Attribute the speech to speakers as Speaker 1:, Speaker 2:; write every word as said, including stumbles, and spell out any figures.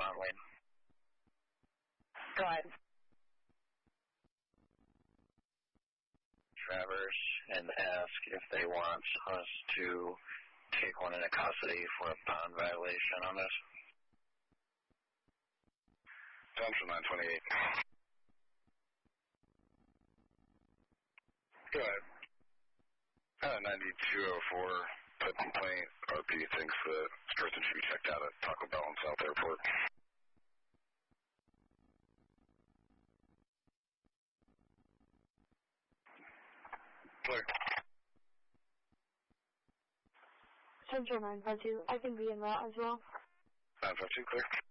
Speaker 1: bound lane.
Speaker 2: Go ahead.
Speaker 1: Traverse and ask if they want us to take one into custody for a bond violation on this.
Speaker 3: Central nine twenty-eight. Go ahead. Uh, ninety-two oh four, put complaint. R P thinks that person should be checked out at Taco Bell in South Airport. Clear.
Speaker 2: Central nine five two, I can be in route as well.
Speaker 3: nine five two, clear.